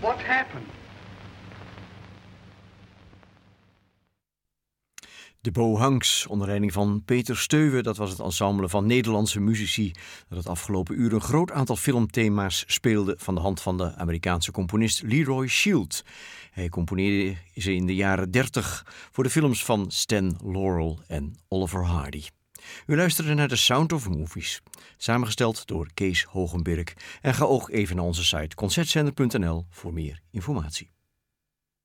What happened? De Bohangs, onder leiding van Peter Steuwe, dat was het ensemble van Nederlandse muzici dat het afgelopen uur een groot aantal filmthema's speelde van de hand van de Amerikaanse componist Leroy Shield. Hij componeerde ze in de jaren 30 voor de films van Stan Laurel en Oliver Hardy. U luisterde naar The Sound of Movies, samengesteld door Kees Hogenberg. En ga ook even naar onze site concertzender.nl voor meer informatie.